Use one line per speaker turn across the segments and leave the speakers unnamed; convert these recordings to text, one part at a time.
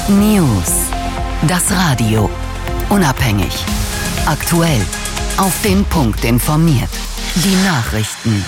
News. Das Radio. Unabhängig. Aktuell. Auf den Punkt informiert. Die Nachrichten.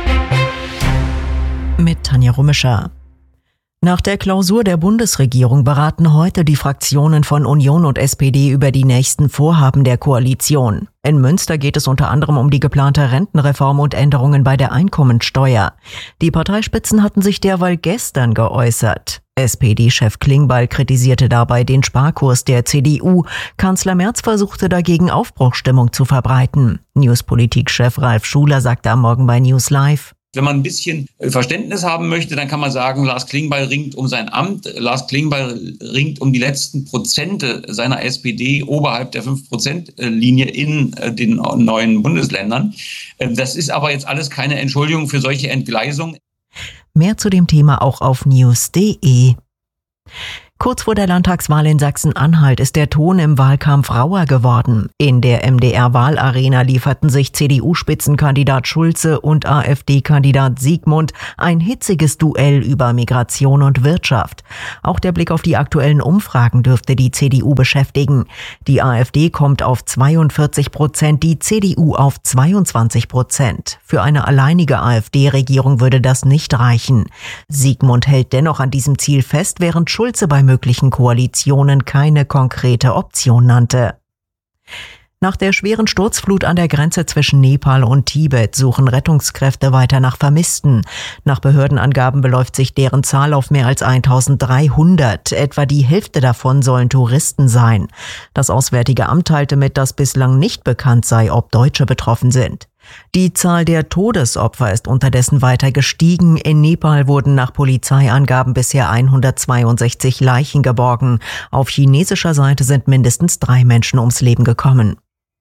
Mit Tanja Rummischer. Nach der Klausur der Bundesregierung beraten heute die Fraktionen von Union und SPD über die nächsten Vorhaben der Koalition. In Münster geht es unter anderem um die geplante Rentenreform und Änderungen bei der Einkommensteuer. Die Parteispitzen hatten sich derweil gestern geäußert. SPD-Chef Klingbeil kritisierte dabei den Sparkurs der CDU. Kanzler Merz versuchte dagegen Aufbruchsstimmung zu verbreiten. Newspolitik-Chef Ralf Schuler sagte am Morgen bei News Live:
Wenn man ein bisschen Verständnis haben möchte, dann kann man sagen, Lars Klingbeil ringt um sein Amt. Lars Klingbeil ringt um die letzten Prozente seiner SPD oberhalb der 5%-Linie in den neuen Bundesländern. Das ist aber jetzt alles keine Entschuldigung für solche Entgleisungen.
Mehr zu dem Thema auch auf news.de. Kurz vor der Landtagswahl in Sachsen-Anhalt ist der Ton im Wahlkampf rauer geworden. In der MDR-Wahlarena lieferten sich CDU-Spitzenkandidat Schulze und AfD-Kandidat Siegmund ein hitziges Duell über Migration und Wirtschaft. Auch der Blick auf die aktuellen Umfragen dürfte die CDU beschäftigen. Die AfD kommt auf 42%, die CDU auf 22%. Für eine alleinige AfD-Regierung würde das nicht reichen. Siegmund hält dennoch an diesem Ziel fest, während Schulze bei möglichen Koalitionen keine konkrete Option nannte. Nach der schweren Sturzflut an der Grenze zwischen Nepal und Tibet suchen Rettungskräfte weiter nach Vermissten. Nach Behördenangaben beläuft sich deren Zahl auf mehr als 1300. Etwa die Hälfte davon sollen Touristen sein. Das Auswärtige Amt teilte mit, dass bislang nicht bekannt sei, ob Deutsche betroffen sind. Die Zahl der Todesopfer ist unterdessen weiter gestiegen. In Nepal wurden nach Polizeiangaben bisher 162 Leichen geborgen. Auf chinesischer Seite sind mindestens 3 Menschen ums Leben gekommen.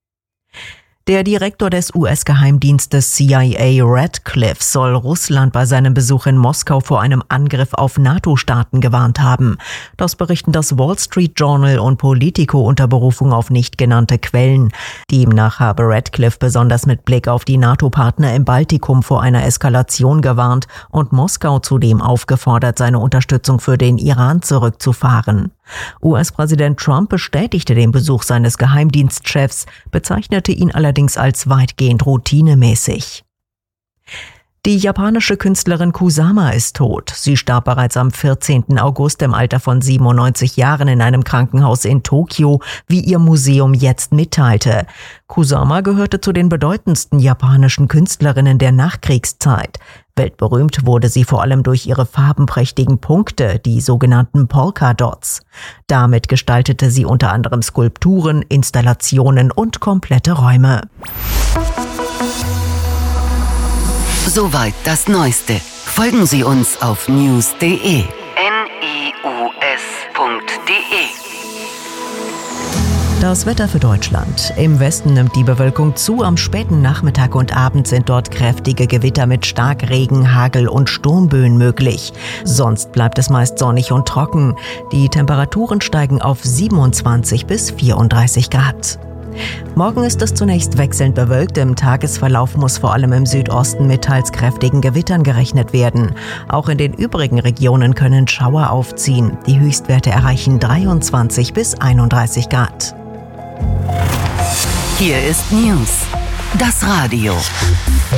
Der Direktor des US-Geheimdienstes CIA, Radcliffe, soll Russland bei seinem Besuch in Moskau vor einem Angriff auf NATO-Staaten gewarnt haben. Das berichten das Wall Street Journal und Politico unter Berufung auf nicht genannte Quellen. Demnach habe Radcliffe besonders mit Blick auf die NATO-Partner im Baltikum vor einer Eskalation gewarnt und Moskau zudem aufgefordert, seine Unterstützung für den Iran zurückzufahren. US-Präsident Trump bestätigte den Besuch seines Geheimdienstchefs, bezeichnete ihn allerdings als weitgehend routinemäßig. Die japanische Künstlerin Kusama ist tot. Sie starb bereits am 14. August im Alter von 97 Jahren in einem Krankenhaus in Tokio, wie ihr Museum jetzt mitteilte. Kusama gehörte zu den bedeutendsten japanischen Künstlerinnen der Nachkriegszeit. Weltberühmt wurde sie vor allem durch ihre farbenprächtigen Punkte, die sogenannten Polka Dots. Damit gestaltete sie unter anderem Skulpturen, Installationen und komplette Räume.
Soweit das Neueste. Folgen Sie uns auf news.de.
Das Wetter für Deutschland. Im Westen nimmt die Bewölkung zu. Am späten Nachmittag und Abend sind dort kräftige Gewitter mit Starkregen, Hagel und Sturmböen möglich. Sonst bleibt es meist sonnig und trocken. Die Temperaturen steigen auf 27 bis 34 Grad. Morgen ist es zunächst wechselnd bewölkt. Im Tagesverlauf muss vor allem im Südosten mit teils kräftigen Gewittern gerechnet werden. Auch in den übrigen Regionen können Schauer aufziehen. Die Höchstwerte erreichen 23 bis 31 Grad.
Hier ist News. Das Radio.